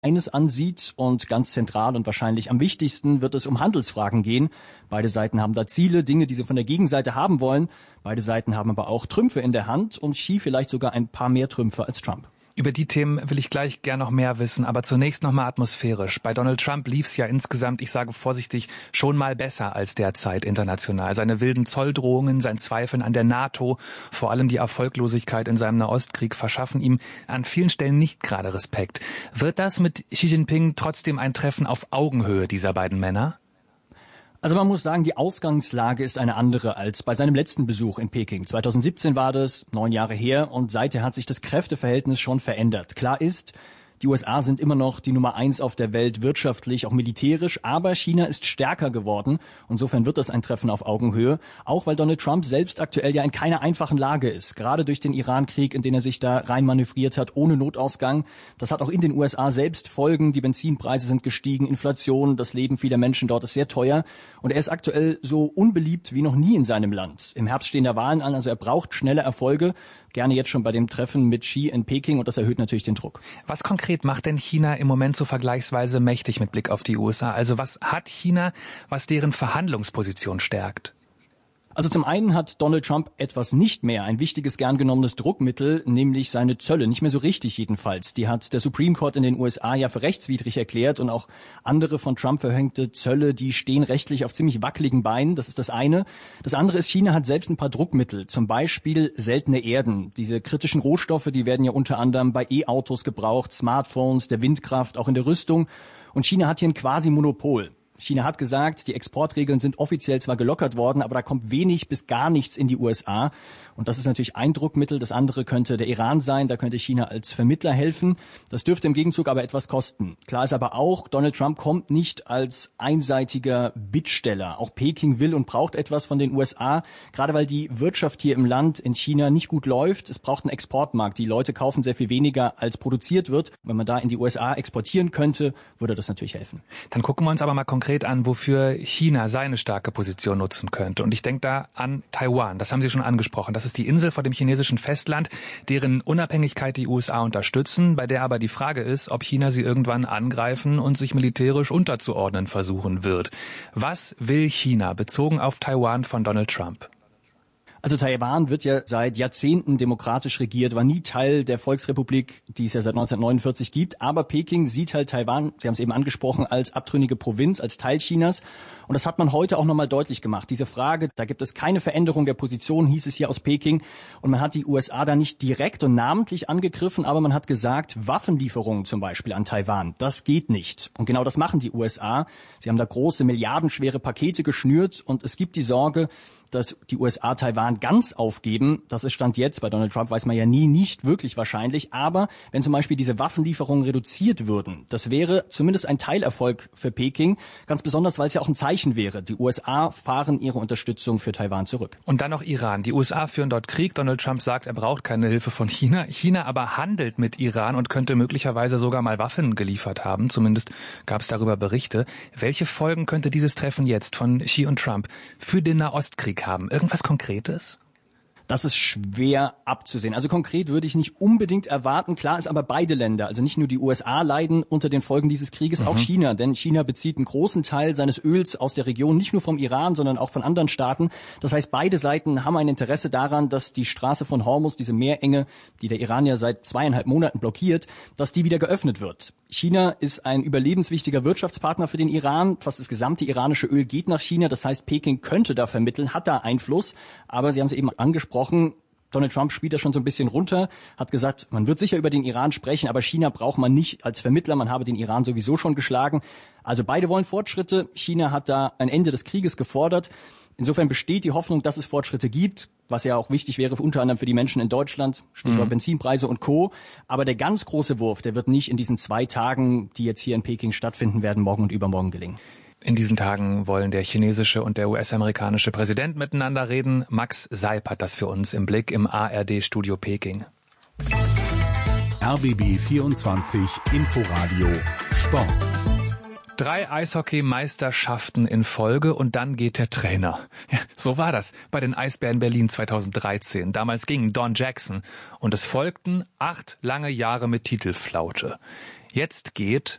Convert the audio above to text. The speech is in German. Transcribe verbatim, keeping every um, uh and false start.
eines ansieht und ganz zentral und wahrscheinlich am wichtigsten wird es um Handelsfragen gehen. Beide Seiten haben da Ziele, Dinge, die sie von der Gegenseite haben wollen. Beide Seiten haben aber auch Trümpfe in der Hand und Xi vielleicht sogar ein paar mehr Trümpfe als Trump. Über die Themen will ich gleich gern noch mehr wissen, aber zunächst noch mal atmosphärisch. Bei Donald Trump lief's ja insgesamt, ich sage vorsichtig, schon mal besser als derzeit international. Seine wilden Zolldrohungen, sein Zweifeln an der NATO, vor allem die Erfolglosigkeit in seinem Nahostkrieg verschaffen ihm an vielen Stellen nicht gerade Respekt. Wird das mit Xi Jinping trotzdem ein Treffen auf Augenhöhe dieser beiden Männer? Also man muss sagen, die Ausgangslage ist eine andere als bei seinem letzten Besuch in Peking. zweitausendsiebzehn war das, neun Jahre her, und seither hat sich das Kräfteverhältnis schon verändert. Klar ist, die U S A sind immer noch die Nummer eins auf der Welt, wirtschaftlich, auch militärisch, aber China ist stärker geworden. Insofern wird das ein Treffen auf Augenhöhe, auch weil Donald Trump selbst aktuell ja in keiner einfachen Lage ist. Gerade durch den Iran-Krieg, in den er sich da reinmanövriert hat, ohne Notausgang. Das hat auch in den U S A selbst Folgen. Die Benzinpreise sind gestiegen, Inflation, das Leben vieler Menschen dort ist sehr teuer. Und er ist aktuell so unbeliebt wie noch nie in seinem Land. Im Herbst stehen da Wahlen an, also er braucht schnelle Erfolge. Gerne jetzt schon bei dem Treffen mit Xi in Peking, und das erhöht natürlich den Druck. Was konkret macht denn China im Moment so vergleichsweise mächtig mit Blick auf die U S A? Also was hat China, was deren Verhandlungsposition stärkt? Also zum einen hat Donald Trump etwas nicht mehr, ein wichtiges, gern genommenes Druckmittel, nämlich seine Zölle. Nicht mehr so richtig jedenfalls. Die hat der Supreme Court in den U S A ja für rechtswidrig erklärt, und auch andere von Trump verhängte Zölle, die stehen rechtlich auf ziemlich wackeligen Beinen. Das ist das eine. Das andere ist, China hat selbst ein paar Druckmittel, zum Beispiel seltene Erden. Diese kritischen Rohstoffe, die werden ja unter anderem bei E-Autos gebraucht, Smartphones, der Windkraft, auch in der Rüstung. Und China hat hier ein Quasi-Monopol. China hat gesagt, die Exportregeln sind offiziell zwar gelockert worden, aber da kommt wenig bis gar nichts in die U S A. Und das ist natürlich ein Druckmittel. Das andere könnte der Iran sein. Da könnte China als Vermittler helfen. Das dürfte im Gegenzug aber etwas kosten. Klar ist aber auch, Donald Trump kommt nicht als einseitiger Bittsteller. Auch Peking will und braucht etwas von den U S A, gerade weil die Wirtschaft hier im Land in China nicht gut läuft. Es braucht einen Exportmarkt. Die Leute kaufen sehr viel weniger, als produziert wird. Wenn man da in die U S A exportieren könnte, würde das natürlich helfen. Dann gucken wir uns aber mal konkret an, wofür China seine starke Position nutzen könnte. Und ich denke da an Taiwan. Das haben Sie schon angesprochen. Das ist die Insel vor dem chinesischen Festland, deren Unabhängigkeit die U S A unterstützen, bei der aber die Frage ist, ob China sie irgendwann angreifen und sich militärisch unterzuordnen versuchen wird. Was will China bezogen auf Taiwan von Donald Trump? Also Taiwan wird ja seit Jahrzehnten demokratisch regiert, war nie Teil der Volksrepublik, die es ja seit neunzehnhundertneunundvierzig gibt. Aber Peking sieht halt Taiwan, Sie haben es eben angesprochen, als abtrünnige Provinz, als Teil Chinas. Und das hat man heute auch nochmal deutlich gemacht. Diese Frage, da gibt es keine Veränderung der Position, hieß es hier aus Peking. Und man hat die U S A da nicht direkt und namentlich angegriffen, aber man hat gesagt, Waffenlieferungen zum Beispiel an Taiwan, das geht nicht. Und genau das machen die U S A. Sie haben da große, milliardenschwere Pakete geschnürt, und es gibt die Sorge, dass die U S A Taiwan ganz aufgeben. Das ist Stand jetzt, bei Donald Trump weiß man ja nie, nicht wirklich wahrscheinlich. Aber wenn zum Beispiel diese Waffenlieferungen reduziert würden, das wäre zumindest ein Teilerfolg für Peking. Ganz besonders, weil es ja auch ein Zeichen wäre. Die U S A fahren ihre Unterstützung für Taiwan zurück. Und dann noch Iran. Die U S A führen dort Krieg. Donald Trump sagt, er braucht keine Hilfe von China. China aber handelt mit Iran und könnte möglicherweise sogar mal Waffen geliefert haben. Zumindest gab es darüber Berichte. Welche Folgen könnte dieses Treffen jetzt von Xi und Trump für den Nahostkrieg haben? Irgendwas Konkretes? Das ist schwer abzusehen. Also konkret würde ich nicht unbedingt erwarten. Klar ist aber, beide Länder, also nicht nur die U S A leiden unter den Folgen dieses Krieges, mhm. auch China. Denn China bezieht einen großen Teil seines Öls aus der Region, nicht nur vom Iran, sondern auch von anderen Staaten. Das heißt, beide Seiten haben ein Interesse daran, dass die Straße von Hormuz, diese Meerenge, die der Iran ja seit zweieinhalb Monaten blockiert, dass die wieder geöffnet wird. China ist ein überlebenswichtiger Wirtschaftspartner für den Iran. Fast das gesamte iranische Öl geht nach China. Das heißt, Peking könnte da vermitteln, hat da Einfluss. Aber Sie haben es eben angesprochen, Donald Trump spielt das schon so ein bisschen runter, hat gesagt, man wird sicher über den Iran sprechen, aber China braucht man nicht als Vermittler, man habe den Iran sowieso schon geschlagen. Also beide wollen Fortschritte. China hat da ein Ende des Krieges gefordert. Insofern besteht die Hoffnung, dass es Fortschritte gibt, was ja auch wichtig wäre, unter anderem für die Menschen in Deutschland, Stichwort mhm. Benzinpreise und Co. Aber der ganz große Wurf, der wird nicht in diesen zwei Tagen, die jetzt hier in Peking stattfinden werden, morgen und übermorgen gelingen. In diesen Tagen wollen der chinesische und der U S-amerikanische Präsident miteinander reden. Max Seib hat das für uns im Blick im A R D-Studio Peking. R B B vierundzwanzig Inforadio Sport. Drei Eishockey-Meisterschaften in Folge und dann geht der Trainer. Ja, so war das bei den Eisbären Berlin zweitausenddreizehn. Damals ging Don Jackson und es folgten acht lange Jahre mit Titelflaute. Jetzt geht